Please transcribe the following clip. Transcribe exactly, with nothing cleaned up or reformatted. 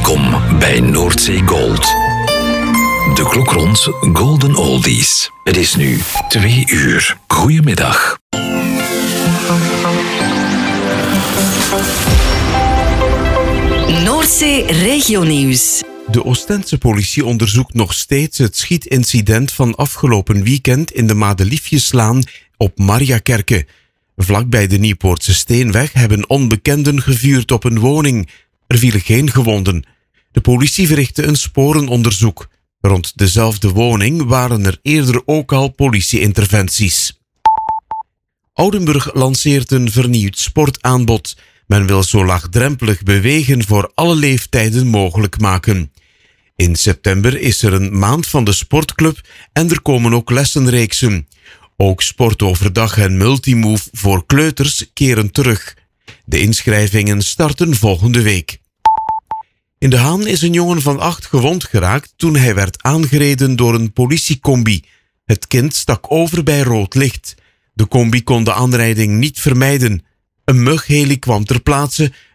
Welkom bij Noordzee Gold. De klok rond Golden Oldies. Het is nu twee uur. Goedemiddag. Noordzee Regionieuws. De Oostense politie onderzoekt nog steeds het schietincident van afgelopen weekend in de Madeliefjeslaan op Mariakerke. Vlakbij de Nieuwpoortse Steenweg hebben onbekenden gevuurd op een woning. Er vielen geen gewonden. De politie verrichtte een sporenonderzoek. Rond dezelfde woning waren er eerder ook al politie-interventies. Oudenburg lanceert een vernieuwd sportaanbod. Men wil zo laagdrempelig bewegen voor alle leeftijden mogelijk maken. In september is er een maand van de sportclub en er komen ook lessenreeksen. Ook sport overdag en multimove voor kleuters keren terug. De inschrijvingen starten volgende week. In De Haan is een jongen van acht gewond geraakt toen hij werd aangereden door een politiecombi. Het kind stak over bij rood licht. De combi kon de aanrijding niet vermijden. Een mugheli kwam ter plaatse,